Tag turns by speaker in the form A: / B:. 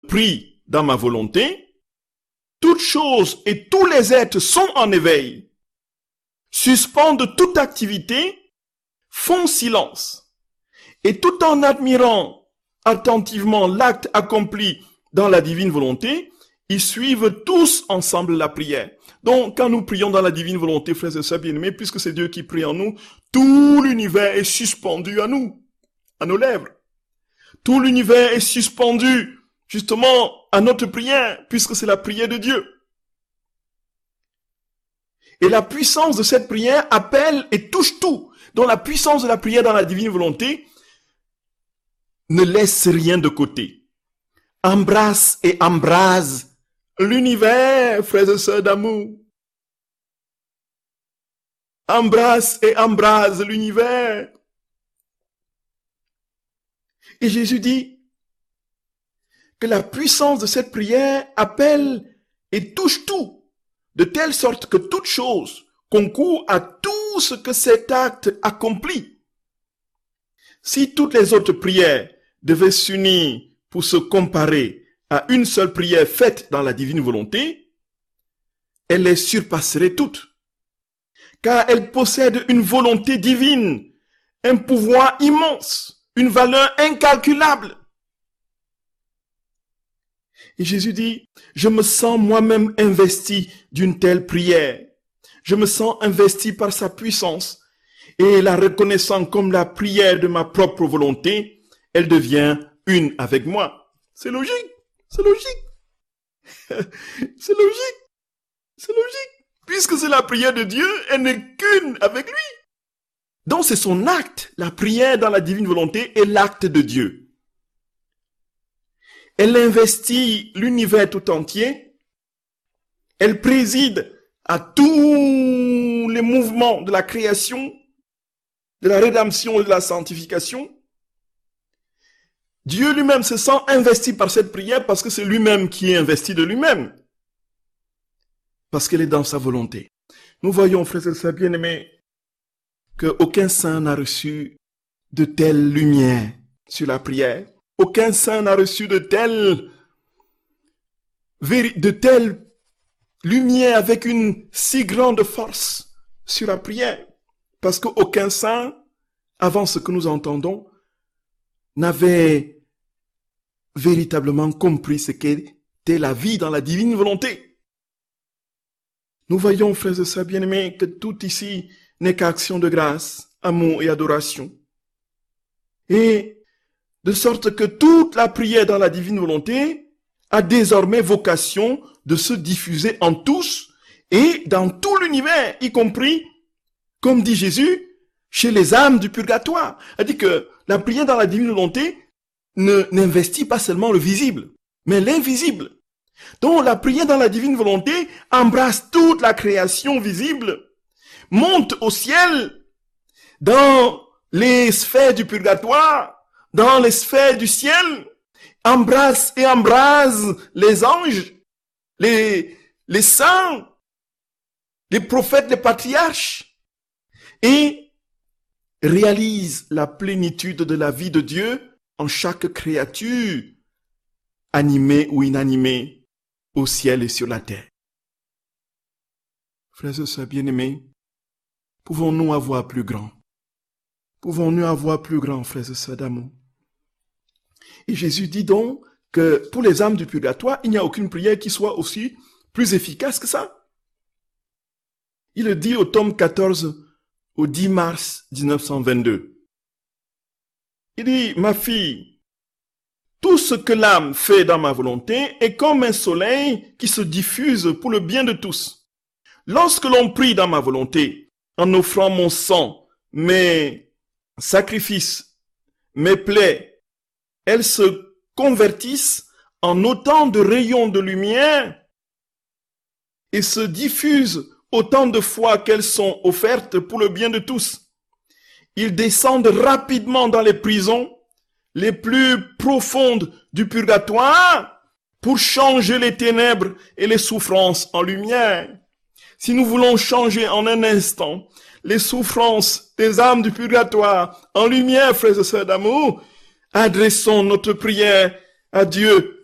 A: prie dans ma volonté, toutes choses et tous les êtres sont en éveil, suspendent toute activité, font silence, et tout en admirant attentivement l'acte accompli dans la divine volonté, ils suivent tous ensemble la prière. Donc, quand nous prions dans la divine volonté, frères et sœurs bien-aimés, puisque c'est Dieu qui prie en nous, tout l'univers est suspendu à nous, à nos lèvres. Tout l'univers est suspendu, justement, à notre prière, puisque c'est la prière de Dieu. Et la puissance de cette prière appelle et touche tout. Donc, la puissance de la prière dans la divine volonté ne laisse rien de côté. Embrasse et embrase l'univers, frères et sœurs d'amour. Embrasse et embrase l'univers. Et Jésus dit que la puissance de cette prière appelle et touche tout, de telle sorte que toute chose concourt à tout ce que cet acte accomplit. Si toutes les autres prières devaient s'unir pour se comparer à une seule prière faite dans la divine volonté, elle les surpasserait toutes, car elle possède une volonté divine, un pouvoir immense, une valeur incalculable. Et Jésus dit, je me sens moi-même investi d'une telle prière. Je me sens investi par sa puissance et la reconnaissant comme la prière de ma propre volonté, elle devient une avec moi. C'est logique, c'est logique. C'est logique, c'est logique. Puisque c'est la prière de Dieu, elle n'est qu'une avec lui. Donc c'est son acte, la prière dans la divine volonté est l'acte de Dieu. Elle investit l'univers tout entier. Elle préside à tous les mouvements de la création, de la rédemption et de la sanctification. Dieu lui-même se sent investi par cette prière parce que c'est lui-même qui est investi de lui-même. Parce qu'elle est dans sa volonté. Nous voyons, frères et sœurs bien-aimés, qu'aucun saint n'a reçu de telle lumière sur la prière. Aucun saint n'a reçu de telle lumière avec une si grande force sur la prière. Parce qu'aucun saint, avant ce que nous entendons, n'avait véritablement compris ce qu'était la vie dans la divine volonté. Nous voyons, frères et sœurs bien-aimés, que tout ici n'est qu'action de grâce, amour et adoration. Et de sorte que toute la prière dans la divine volonté a désormais vocation de se diffuser en tous et dans tout l'univers, y compris, comme dit Jésus, chez les âmes du purgatoire. C'est-à-dire que la prière dans la divine volonté n'investit pas seulement le visible, mais l'invisible. Donc la prière dans la divine volonté embrasse toute la création visible, monte au ciel, dans les sphères du purgatoire, dans les sphères du ciel, embrasse et embrase les anges, les saints, les prophètes, les patriarches, et réalise la plénitude de la vie de Dieu en chaque créature, animée ou inanimée, au ciel et sur la terre. Frères et sœurs bien-aimés, pouvons-nous avoir plus grand? Pouvons-nous avoir plus grand, frères et sœurs d'amour? Et Jésus dit donc que pour les âmes du purgatoire, il n'y a aucune prière qui soit aussi plus efficace que ça. Il le dit au tome 14, au 10 mars 1922. Il dit, ma fille, tout ce que l'âme fait dans ma volonté est comme un soleil qui se diffuse pour le bien de tous. Lorsque l'on prie dans ma volonté, en offrant mon sang, mes sacrifices, mes plaies, elles se convertissent en autant de rayons de lumière et se diffusent autant de fois qu'elles sont offertes pour le bien de tous. Ils descendent rapidement dans les prisons les plus profondes du purgatoire pour changer les ténèbres et les souffrances en lumière. Si nous voulons changer en un instant les souffrances des âmes du purgatoire en lumière, frères et sœurs d'amour, adressons notre prière à Dieu